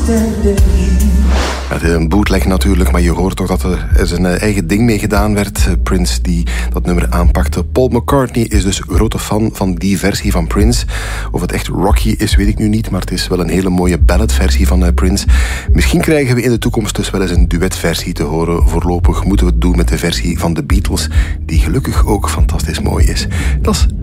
Het is een bootleg natuurlijk, maar je hoort toch dat er zijn eigen ding mee gedaan werd. Prince die dat nummer aanpakte. Paul McCartney is dus grote fan van die versie van Prince. Of het echt Rocky is, weet ik nu niet, maar het is wel een hele mooie balladversie van Prince. Misschien krijgen we in de toekomst dus wel eens een duetversie te horen. Voorlopig moeten we het doen met de versie van de Beatles, die gelukkig ook fantastisch mooi is. Dat is